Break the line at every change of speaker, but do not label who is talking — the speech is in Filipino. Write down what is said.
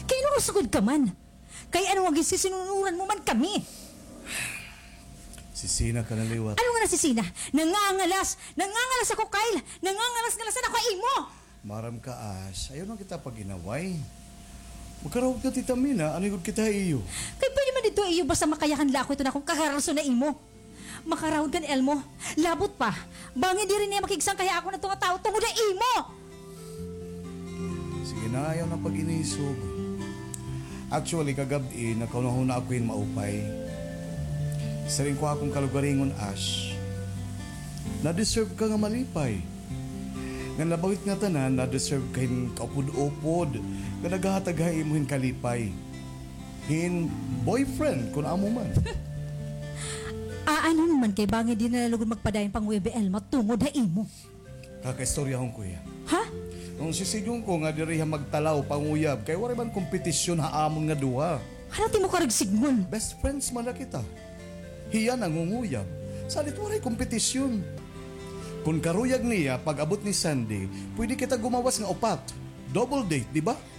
Kaya ano kasugod ka man? Kaya ano ang sisinunuran mo man kami?
Sisina ka na liwat.
Ano nga na sisina? Nangangalas ako, Kyle! Nangangalas-ngalasan ako imo!
Maram ka, Ash. Ayaw na kita pag inaway. Magkarawag ka, Tita Mina. Ano yung kita iyo?
Kaya pwede man dito iyo basta makayakan lako ito na kung kakaraso na imo. Makarawag kan Elmo. Labot pa. Bangin di rin niya makigsang kaya ako na itong tao tungod na imo!
Sige na, ayaw na pag inisog. Actually, kagabi, nakaunahuna ako yung maupay. Isa rin ko akong kalugaringon, Ash. Na-deserve ka nga malipay. Nga nabawit nga tanan, na-deserve ka yung kaupod-upod. Nga naghahataghay mo yung kalipay. Hin boyfriend, kung amo man.
Ano naman kay bangin di nalalugod magpadayon pang WBL matungod na imo.
Kakaistorya hong kuya.
Ha?
Nung sisigong ko nga diriha magtalaw panguyab, kay wala man kompetisyon haamon nga duha.
Ano ti mo karagsigmon?
Best friends man na kita. Hiya nangunguyab. Salit waray kompetisyon. Kung karuyag niya, pag abot ni Sandy, pwede kita gumawas nga upat. Double date, di ba?